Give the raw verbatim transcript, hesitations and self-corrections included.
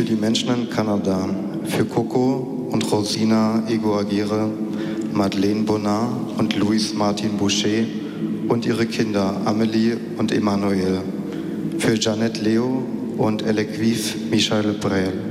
Für die Menschen in Kanada, für Coco und Rosina Egoagire, Madeleine Bonnard und Louis Martin Boucher und ihre Kinder Amelie und Emmanuel. Für Jeanette Leo und Elequive Michael Brel.